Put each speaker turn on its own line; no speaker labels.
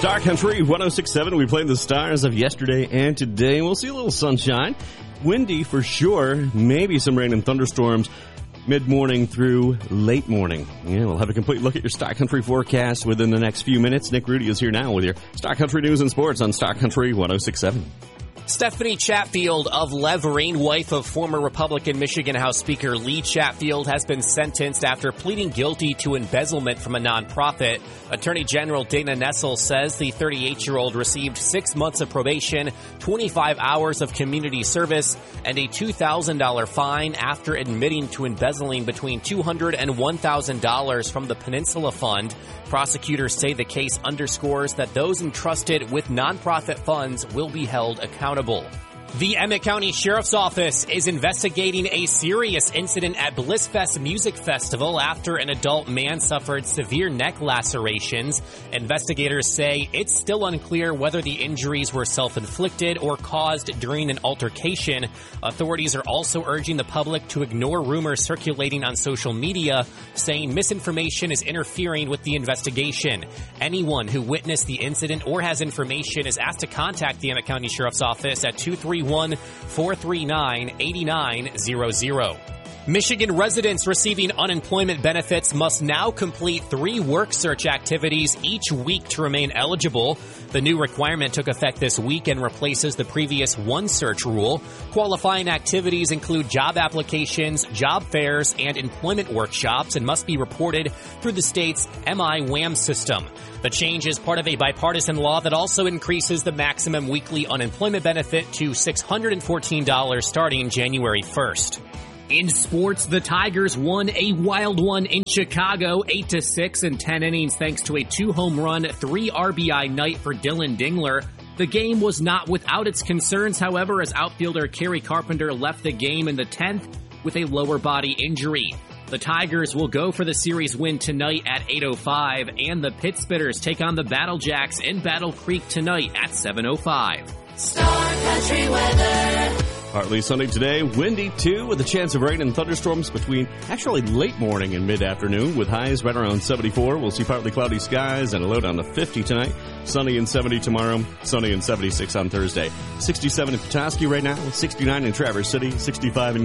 Star Country 106.7. We played the stars of yesterday and today. We'll see a little sunshine. Windy for sure. Maybe some rain and thunderstorms mid-morning through late morning. Yeah, we'll have a complete look at your Star Country forecast within the next few minutes. Nick Rudy is here now with your Star Country news and sports on Star Country 106.7.
Stephanie Chatfield of Levering, wife of former Republican Michigan House Speaker Lee Chatfield, has been sentenced after pleading guilty to embezzlement from a nonprofit. Attorney General Dana Nessel says the 38-year-old received 6 months of probation, 25 hours of community service, and a $2,000 fine after admitting to embezzling between $200 and $1,000 from the Peninsula Fund. Prosecutors say the case underscores that those entrusted with nonprofit funds will be held accountable. The Emmett County Sheriff's Office is investigating a serious incident at Blissfest Music Festival after an adult man suffered severe neck lacerations. Investigators say it's still unclear whether the injuries were self-inflicted or caused during an altercation. Authorities are also urging the public to ignore rumors circulating on social media, saying misinformation is interfering with the investigation. Anyone who witnessed the incident or has information is asked to contact the Emmett County Sheriff's Office at 231-439-8900. Michigan residents receiving unemployment benefits must now complete 3 work search activities each week to remain eligible. The new requirement took effect this week and replaces the previous 1 search rule. Qualifying activities include job applications, job fairs, and employment workshops and must be reported through the state's MI-WAM system. The change is part of a bipartisan law that also increases the maximum weekly unemployment benefit to $614 starting January 1st. In sports, the Tigers won a wild one in Chicago, 8-6 in 10 innings thanks to a 2-home run, 3 RBI night for Dylan Dingler. The game was not without its concerns, however, as outfielder Kerry Carpenter left the game in the 10th with a lower body injury. The Tigers will go for the series win tonight at 8:05, and the Pit Spitters take on the Battle Jacks in Battle Creek tonight at 7:05.
Star Country weather.
Partly sunny today, windy too, with a chance of rain and thunderstorms between actually late morning and mid-afternoon, with highs right around 74. We'll see partly cloudy skies and a low down to 50 tonight. Sunny and 70 tomorrow, sunny and 76 on Thursday. 67 in Petoskey right now, 69 in Traverse City, 65 in